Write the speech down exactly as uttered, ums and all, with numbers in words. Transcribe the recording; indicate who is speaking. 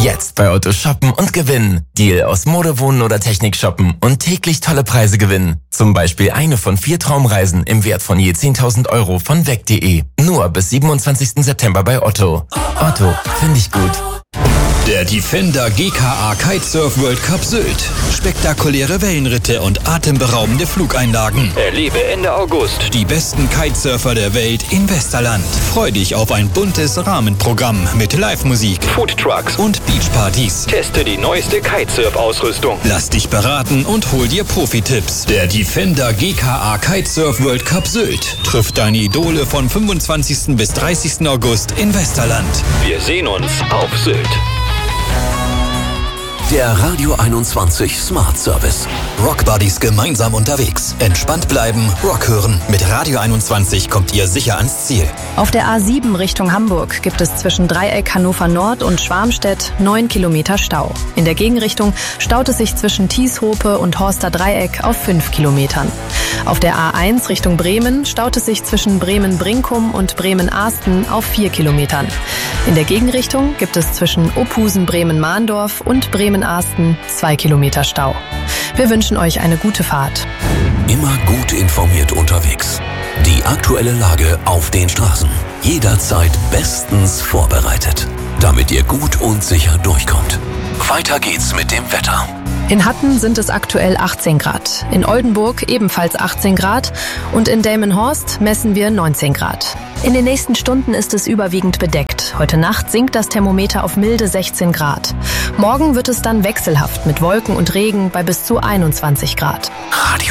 Speaker 1: Jetzt bei Otto shoppen und gewinnen. Deal aus Mode, Wohnen oder Technik shoppen und täglich tolle Preise gewinnen. Zum Beispiel eine von vier Traumreisen im Wert von je zehntausend Euro von weg punkt de. Nur bis siebenundzwanzigsten September bei Otto. Otto, finde ich gut.
Speaker 2: Der Defender G K A Kitesurf World Cup Sylt. Spektakuläre Wellenritte und atemberaubende Flugeinlagen. Erlebe Ende August die besten Kitesurfer der Welt in Westerland. Freu dich auf ein buntes Rahmenprogramm mit Live-Musik, Foodtrucks und Beachpartys. Teste die neueste Kitesurf-Ausrüstung. Lass dich beraten und hol dir Profi-Tipps. Der Defender G K A Kitesurf World Cup Sylt trifft deine Idole von fünfundzwanzigsten bis dreißigsten August in Westerland. Wir sehen uns auf Sylt.
Speaker 3: Der Radio einundzwanzig Smart Service.
Speaker 2: Rock Buddies gemeinsam unterwegs. Entspannt bleiben, Rock hören. Mit Radio einundzwanzig kommt ihr sicher ans Ziel.
Speaker 4: Auf der A sieben Richtung Hamburg gibt es zwischen Dreieck Hannover Nord und Schwarmstedt neun Kilometer Stau. In der Gegenrichtung staut es sich zwischen Tieshope und Horster Dreieck auf fünf Kilometern. Auf der A eins Richtung Bremen staut es sich zwischen Bremen-Brinkum und Bremen-Ahsten auf vier Kilometern. In der Gegenrichtung gibt es zwischen Opusen-Bremen-Mahndorf und Bremen-Ahsten zwei Kilometer Stau. Wir wünschen euch eine gute Fahrt.
Speaker 3: Immer gut informiert unterwegs. Die aktuelle Lage auf den Straßen. Jederzeit bestens vorbereitet, damit ihr gut und sicher durchkommt. Weiter geht's mit dem Wetter.
Speaker 4: In Hatten sind es aktuell achtzehn Grad, in Oldenburg ebenfalls achtzehn Grad und in Delmenhorst messen wir neunzehn Grad. In den nächsten Stunden ist es überwiegend bedeckt. Heute Nacht sinkt das Thermometer auf milde sechzehn Grad. Morgen wird es dann wechselhaft mit Wolken und Regen bei bis zu einundzwanzig Grad.
Speaker 3: Radio